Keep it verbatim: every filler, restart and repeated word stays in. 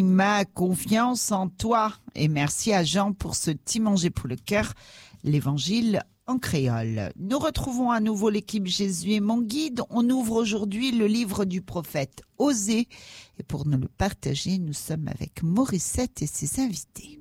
Ma confiance en toi. Et merci à Jean pour ce petit manger pour le cœur, l'évangile en créole. Nous retrouvons à nouveau l'équipe Jésus est mon guide. On ouvre aujourd'hui le livre du prophète Osée. Et pour nous le partager, nous sommes avec Morissette et ses invités.